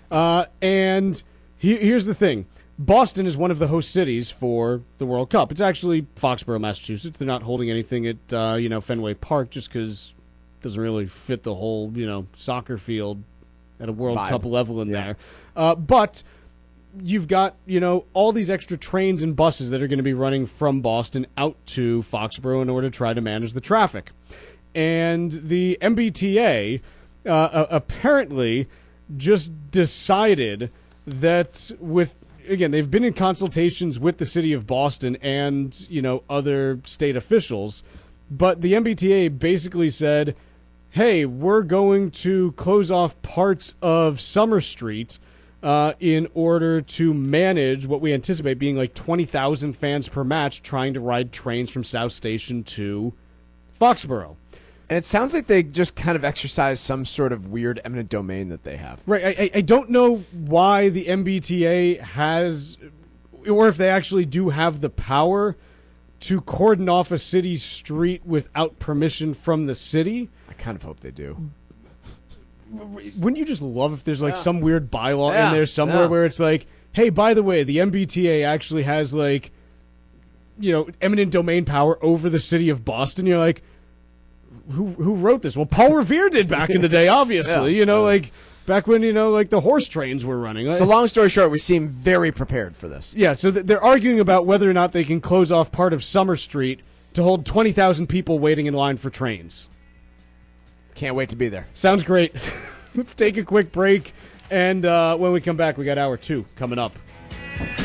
And here's the thing. Boston is one of the host cities for the World Cup. It's actually Foxborough, Massachusetts. They're not holding anything at Fenway Park just because it doesn't really fit the whole soccer field at a World Cup level in there. But you've got all these extra trains and buses that are going to be running from Boston out to Foxborough in order to try to manage the traffic. And the MBTA apparently just decided that again, they've been in consultations with the city of Boston and, other state officials, but the MBTA basically said, hey, we're going to close off parts of Summer Street in order to manage what we anticipate being like 20,000 fans per match trying to ride trains from South Station to Foxborough. And it sounds like they just kind of exercise some sort of weird eminent domain that they have. Right. I don't know why the MBTA has, or if they actually do have the power to cordon off a city street without permission from the city. I kind of hope they do. Wouldn't you just love if there's some weird bylaw in there somewhere where it's like, hey, by the way, the MBTA actually has eminent domain power over the city of Boston. You're like, who wrote this? Well, Paul Revere did back in the day, obviously. Back when the horse trains were running. So long story short, we seem very prepared for this. Yeah, so they're arguing about whether or not they can close off part of Summer Street to hold 20,000 people waiting in line for trains. Can't wait to be there. Sounds great. Let's take a quick break, and when we come back, we got hour 2 coming up.